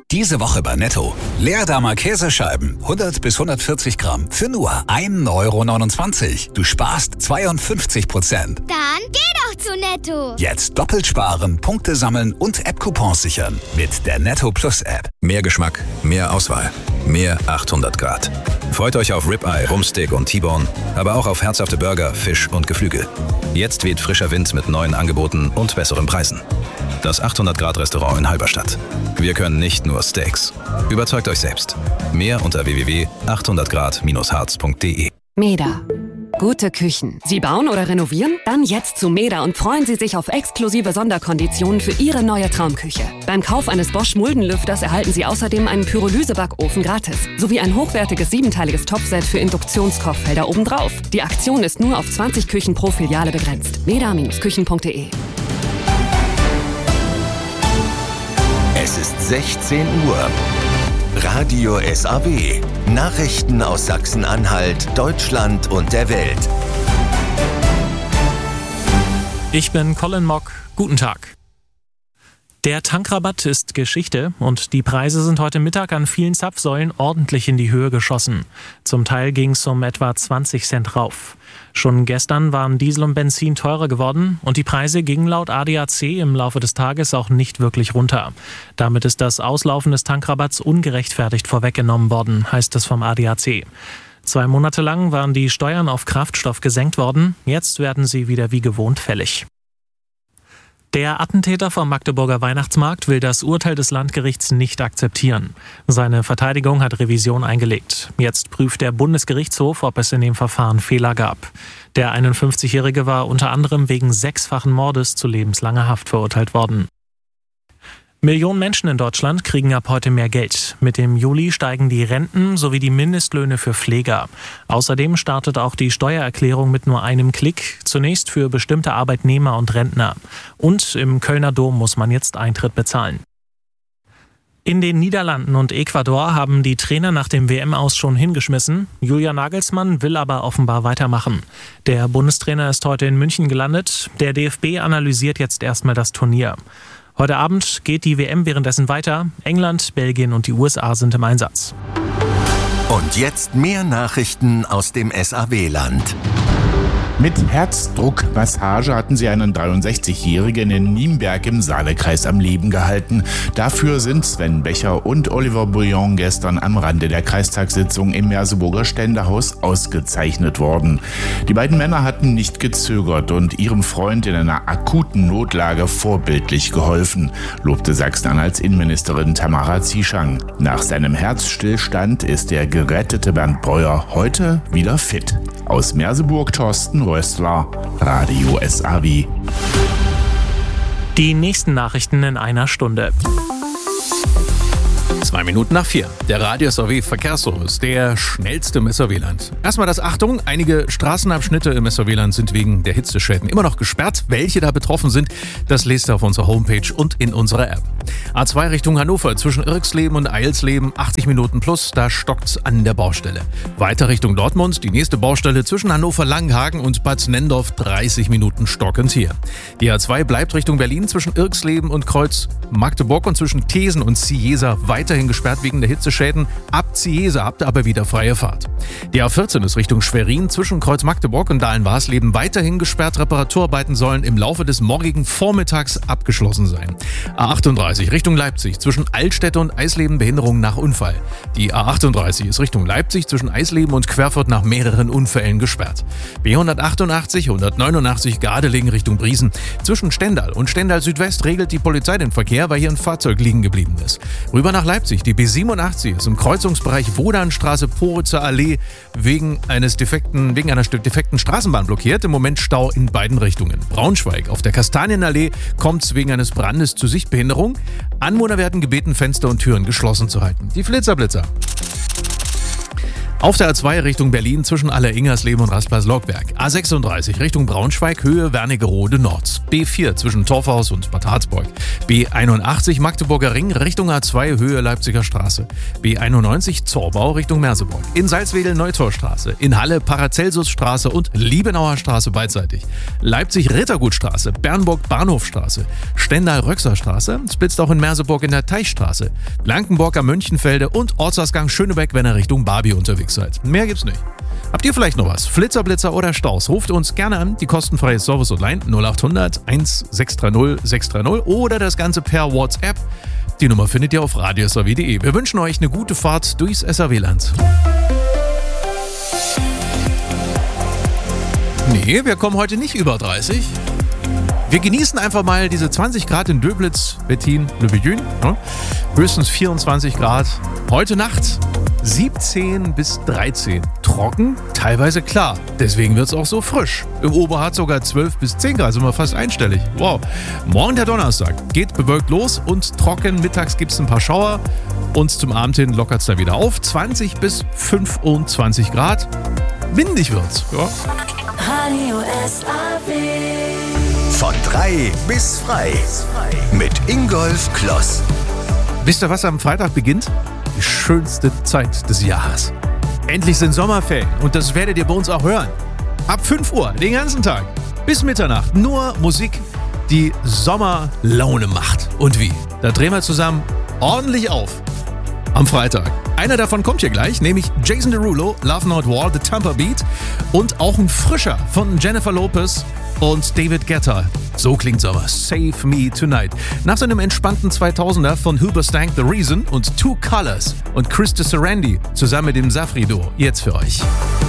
Diese Woche bei Netto. Leerdamer Käsescheiben, 100 bis 140 Gramm, für nur 1,29 €. Du sparst 52%. Dann geh doch zu Netto. Jetzt doppelt sparen, Punkte sammeln und App-Coupons sichern. Mit der Netto Plus App. Mehr Geschmack, mehr Auswahl, mehr 800 Grad. Freut euch auf Ribeye, Rumpsteak und T-Bone, aber auch auf herzhafte Burger, Fisch und Geflügel. Jetzt weht frischer Wind mit neuen Angeboten und besseren Preisen. Das 800-Grad-Restaurant in Halberstadt. Wir können nicht nur Steaks. Überzeugt euch selbst. Mehr unter www.800grad-harz.de. MEDA. Gute Küchen. Sie bauen oder renovieren? Dann jetzt zu MEDA und freuen Sie sich auf exklusive Sonderkonditionen für Ihre neue Traumküche. Beim Kauf eines Bosch Muldenlüfters erhalten Sie außerdem einen Pyrolysebackofen gratis, sowie ein hochwertiges 7-teiliges Topset für Induktionskochfelder obendrauf. Die Aktion ist nur auf 20 Küchen pro Filiale begrenzt. meda-küchen.de. Es ist 16 Uhr. Radio SAW. Nachrichten aus Sachsen-Anhalt, Deutschland und der Welt. Ich bin Colin Mock. Guten Tag. Der Tankrabatt ist Geschichte und die Preise sind heute Mittag an vielen Zapfsäulen ordentlich in die Höhe geschossen. Zum Teil ging es um etwa 20 Cent rauf. Schon gestern waren Diesel und Benzin teurer geworden und die Preise gingen laut ADAC im Laufe des Tages auch nicht wirklich runter. Damit ist das Auslaufen des Tankrabatts ungerechtfertigt vorweggenommen worden, heißt es vom ADAC. 2 Monate lang waren die Steuern auf Kraftstoff gesenkt worden, jetzt werden sie wieder wie gewohnt fällig. Der Attentäter vom Magdeburger Weihnachtsmarkt will das Urteil des Landgerichts nicht akzeptieren. Seine Verteidigung hat Revision eingelegt. Jetzt prüft der Bundesgerichtshof, ob es in dem Verfahren Fehler gab. Der 51-Jährige war unter anderem wegen 6-fachen Mordes zu lebenslanger Haft verurteilt worden. Millionen Menschen in Deutschland kriegen ab heute mehr Geld. Mit dem Juli steigen die Renten sowie die Mindestlöhne für Pfleger. Außerdem startet auch die Steuererklärung mit nur einem Klick, zunächst für bestimmte Arbeitnehmer und Rentner. Und im Kölner Dom muss man jetzt Eintritt bezahlen. In den Niederlanden und Ecuador haben die Trainer nach dem WM-Aus schon hingeschmissen. Julian Nagelsmann will aber offenbar weitermachen. Der Bundestrainer ist heute in München gelandet. Der DFB analysiert jetzt erstmal das Turnier. Heute Abend geht die WM währenddessen weiter. England, Belgien und die USA sind im Einsatz. Und jetzt mehr Nachrichten aus dem SAW-Land. Mit Herzdruckmassage hatten sie einen 63-Jährigen in Nienberg im Saalekreis am Leben gehalten. Dafür sind Sven Becher und Oliver Bouillon gestern am Rande der Kreistagssitzung im Merseburger Ständehaus ausgezeichnet worden. Die beiden Männer hatten nicht gezögert und ihrem Freund in einer akuten Notlage vorbildlich geholfen, lobte Sachsen-Anhalts Innenministerin Tamara Zieschang. Nach seinem Herzstillstand ist der gerettete Bernd Breuer heute wieder fit. Aus Merseburg Thorsten Rössler, Radio SAW. Die nächsten Nachrichten in einer Stunde. 2 Minuten nach 4. Der Radio SAW Verkehrsservice, der schnellste im SAW-Land. Erstmal das Achtung, einige Straßenabschnitte im SAW-Land sind wegen der Hitzeschäden immer noch gesperrt. Welche da betroffen sind, das lest ihr auf unserer Homepage und in unserer App. A2 Richtung Hannover zwischen Irksleben und Eilsleben 80 Minuten plus, da stockt's an der Baustelle. Weiter Richtung Dortmund, die nächste Baustelle zwischen Hannover-Langenhagen und Bad Nendorf 30 Minuten stockend hier. Die A2 bleibt Richtung Berlin zwischen Irksleben und Kreuz Magdeburg und zwischen Thesen und Ciesa weiterhin gesperrt wegen der Hitzeschäden. Ab Ciesa habt ihr aber wieder freie Fahrt. Die A14 ist Richtung Schwerin zwischen Kreuz Magdeburg und Dahlen-Warsleben weiterhin gesperrt. Reparaturarbeiten sollen im Laufe des morgigen Vormittags abgeschlossen sein. A38 Richtung Leipzig zwischen Altstädte und Eisleben Behinderung nach Unfall. Die A38 ist Richtung Leipzig zwischen Eisleben und Querfurt nach mehreren Unfällen gesperrt. B188, 189 Gardelegen Richtung Briesen. Zwischen Stendal und Stendal Südwest regelt die Polizei den Verkehr, weil hier ein Fahrzeug liegen geblieben ist. Rüber nach Leipzig, die B87 ist im Kreuzungsbereich Wodanstraße-Poritzer Allee wegen einer defekten Straßenbahn blockiert. Im Moment Stau in beiden Richtungen. Braunschweig auf der Kastanienallee kommt es wegen eines Brandes zu Sichtbehinderung. Anwohner werden gebeten, Fenster und Türen geschlossen zu halten. Die Flitzerblitzer. Auf der A2 Richtung Berlin zwischen Aller-Ingersleben und Rasplas-Lockberg. A36 Richtung Braunschweig, Höhe Wernigerode Nord. B4 zwischen Torfhaus und Bad Harzburg. B81 Magdeburger Ring Richtung A2, Höhe Leipziger Straße. B91 Zorbau Richtung Merseburg. In Salzwedel Neutorstraße. In Halle Paracelsusstraße und Liebenauer Straße beidseitig. Leipzig Rittergutstraße, Bernburg Bahnhofstraße. Stendal-Röxer-Straße, splitzt auch in Merseburg in der Teichstraße. Blankenburg am Mönchenfelde und Ortsausgang Schönebeck, wenn ihr Richtung Barbie unterwegs seid. Mehr gibt's nicht. Habt ihr vielleicht noch was? Flitzer, Blitzer oder Staus? Ruft uns gerne an, die kostenfreie Service-Hotline 0800 1630 630 oder das Ganze per WhatsApp. Die Nummer findet ihr auf radiosrw.de. Wir wünschen euch eine gute Fahrt durchs SAW-Land. Nee, wir kommen heute nicht über 30. Wir genießen einfach mal diese 20 Grad in Döblitz, Wettin, Le Bethune. Ja? Höchstens 24 Grad. Heute Nacht 17 bis 13. Trocken, teilweise klar. Deswegen wird es auch so frisch. Im Oberharz sogar 12 bis 10 Grad, sind wir fast einstellig. Wow. Morgen der Donnerstag. Geht bewölkt los und trocken. Mittags gibt es ein paar Schauer. Und zum Abend hin lockert es dann wieder auf. 20 bis 25 Grad. Windig wird's. Ja. Radio SAW. Von 3 bis frei. Mit Ingolf Kloss. Wisst ihr, was am Freitag beginnt? Die schönste Zeit des Jahres. Endlich sind Sommerferien und das werdet ihr bei uns auch hören. Ab 5 Uhr, den ganzen Tag, bis Mitternacht, nur Musik, die Sommerlaune macht. Und wie? Da drehen wir zusammen ordentlich auf. Am Freitag. Einer davon kommt hier gleich, nämlich Jason Derulo, Love Not War, The Tampa Beat und auch ein frischer von Jennifer Lopez und David Guetta. So klingt Sommer. Save Me Tonight. Nach seinem entspannten 2000er von Hoobastank The Reason und Two Colors und Chris de Sarandi zusammen mit dem Safri-Duo. Jetzt für euch.